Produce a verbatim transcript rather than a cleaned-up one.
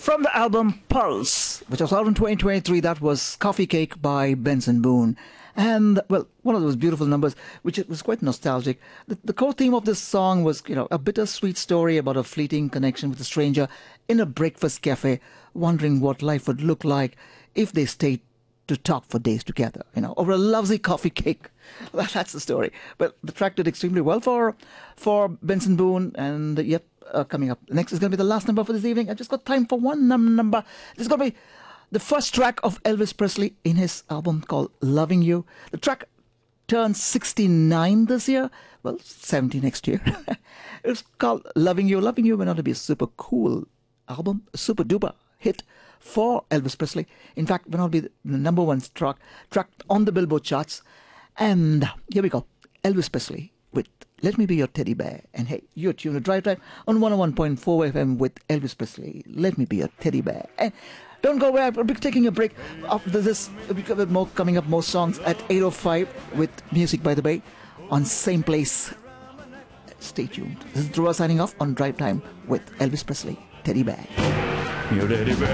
From the album Pulse, which was out in twenty twenty-three, that was Coffee Cake by Benson Boone. And, well, one of those beautiful numbers, which was quite nostalgic. The, the core theme of this song was, you know, a bittersweet story about a fleeting connection with a stranger in a breakfast cafe, wondering what life would look like if they stayed to talk for days together, you know, over a lovely coffee cake. Well, that's the story. But the track did extremely well for for Benson Boone. And, yep, uh, coming up next is going to be the last number for this evening. I've just got time for one num- number. This is going to be the first track of Elvis Presley in his album called Loving You. The track turned sixty-nine this year. Well, seventy next year. It's called Loving You. Loving You went on to be a super cool album, a super duper hit for Elvis Presley. In fact, went on to be the number one track, track on the Billboard charts. And here we go. Elvis Presley with Let Me Be Your Teddy Bear. And hey, you're tuned to Drive Time on one oh one point four F M with Elvis Presley. Let Me Be Your Teddy Bear. And don't go away. I'll be taking a break after this. We'll be more, coming up more songs at eight oh five with Music by the Bay on same place. Stay tuned. This is Dhruva signing off on Drive Time with Elvis Presley. Teddy Bear. Your teddy bear.